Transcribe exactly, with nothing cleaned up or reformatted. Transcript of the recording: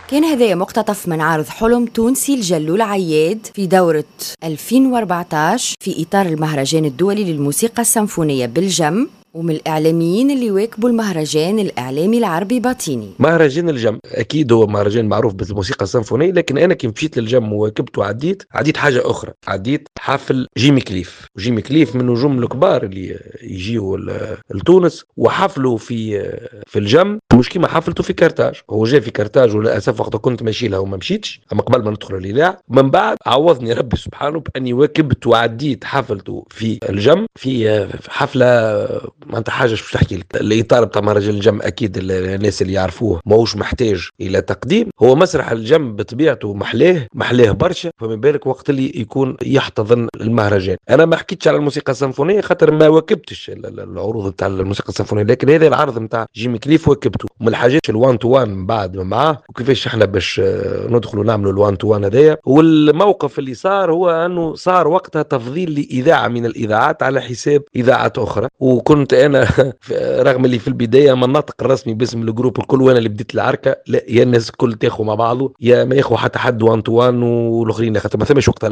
كان هذايا مقتطف من عرض حلم تونسي لجلول عياد في دورة ألفين وأربعطاش في إطار المهرجان الدولي للموسيقى السيمفونية بالجم، ومن الإعلاميين اللي واكبوا المهرجان الإعلامي العربي باطيني. مهرجان الجم أكيد هو مهرجان معروف بالموسيقى السيمفونية، لكن أنا كي مشيت للجم وواكبت وعديت عديت حاجة أخرى، عديت حفل جيمي كليف. وجيمي كليف من نجوم الكبار اللي يجيوا لتونس وحفلوا في في الجم، مش كيما حفلته في كارتاج. هو جاء في كارتاج وللأسف وقت كنت ماشي لها وما مشيتش، أما قبل ما ندخل الإذاعة من بعد عوضني ربي سبحانه بأني واكبت وعديت حفلته في الجم في حفلة ما انت حاجه مش تحكي لك. الاطار بتاع مهرجان الجم اكيد الناس اللي يعرفوه ماهوش محتاج الى تقديم. هو مسرح الجم بطبيعته محلاه محلاه برشا، فما بالك وقت اللي يكون يحتضن المهرجان. انا ما حكيتش على الموسيقى السيمفونيه خاطر ما واكبتش العروض بتاع الموسيقى السيمفونيه، لكن هذا العرض بتاع جيمي كليف واكبته. من الحاجات الوان تو وان بعد معاه وكيفاش احنا باش ندخلوا نعملوا الوان تو وان هذايا. والموقف اللي صار هو انه صار وقتها تفضيل لاذاعه من الاذاعات على حساب اذاعات اخرى، وكنت انا رغم اللي في البدايه ما الناطق الرسمي باسم الجروب الكل، وانا اللي بديت العركه لا يا الناس الكل تاخذ مع بعضه يا ما ياخذ حتى حد وان تو وان والاخرين، خاطر ما ثماش وقتها